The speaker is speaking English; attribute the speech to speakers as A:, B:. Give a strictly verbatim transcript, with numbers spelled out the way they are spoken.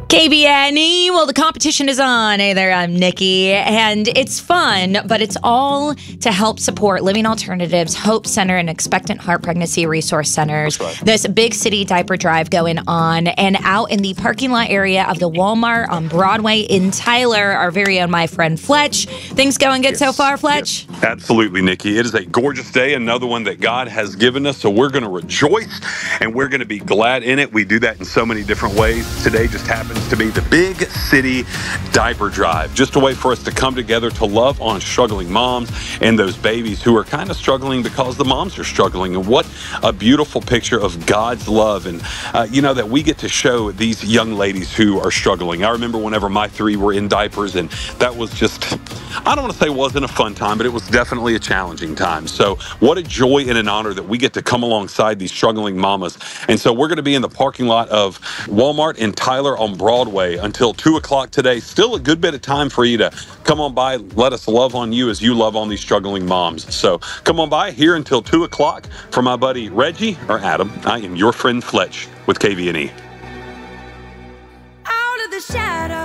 A: K B N E, well, the competition is on. Hey there, I'm Nikki, and it's fun, but it's all to help support Living Alternatives, Hope Center, and Expectant Heart Pregnancy Resource Centers.
B: Right.
A: This big city diaper drive going on, and out in the parking lot area of the Walmart on Broadway in Tyler, our very own my friend Fletch. Things going good
B: Yes.
A: so far, Fletch?
B: Yes. Absolutely, Nikki. It is a gorgeous day, another one that God has given us, so we're going to rejoice, and we're going to be glad in it. We do that in so many different ways. Today just happens to be the Big City Diaper Drive, just a way for us to come together to love on struggling moms and those babies who are kind of struggling because the moms are struggling. And what a beautiful picture of God's love, and uh, you know, that we get to show these young ladies who are struggling. I remember whenever my three were in diapers, and that was just, I don't want to say wasn't a fun time, but it was definitely a challenging time. So what a joy and an honor that we get to come alongside these struggling mamas. And so we're going to be in the parking lot of Walmart in Tyler on Broadway until two o'clock today. Still a good bit of time for you to come on by. Let us love on you as you love on these struggling moms. So come on by here until two o'clock. For my buddy Reggie, or Adam, I am your friend Fletch with K B N E.
C: Out of the shadow.